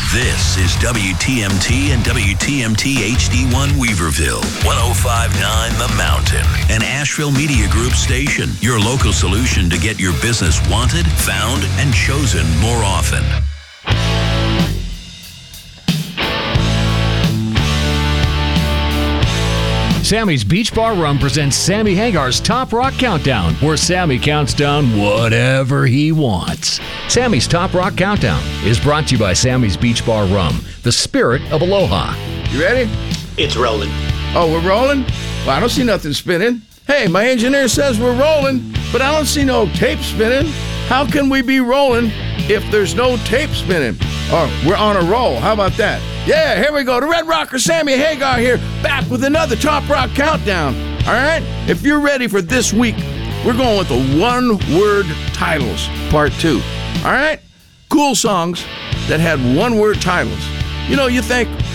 This is WTMT and WTMT HD1 Weaverville, 105.9 The Mountain, an Asheville Media Group station. Your local solution to get your business wanted, found, and chosen more often. Sammy's Beach Bar Rum presents Sammy Hagar's Top Rock Countdown, where Sammy counts down whatever he wants. Sammy's Top Rock Countdown is brought to you by Sammy's Beach Bar Rum, the spirit of aloha. You ready? It's rolling. Oh, we're rolling? Well, I don't see nothing spinning. Hey, my engineer says we're rolling, but I don't see no tape spinning. How can we be rolling if there's no tape spinning? Oh, we're on a roll. How about that? Yeah, here we go. The Red Rocker Sammy Hagar here, back with another Top Rock Countdown. All right? If you're ready for this week, we're going with the one-word titles, part 2. All right? Cool songs that had one-word titles. You know, you think,